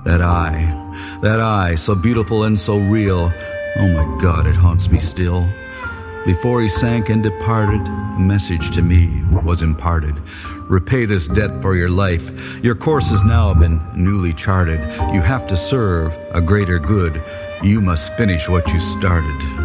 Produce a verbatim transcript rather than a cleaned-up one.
That eye, that eye, so beautiful and so real. Oh my God, it haunts me still. Before he sank and departed, a message to me was imparted. Repay this debt for your life. Your course has now been newly charted. You have to serve a greater good. You must finish what you started.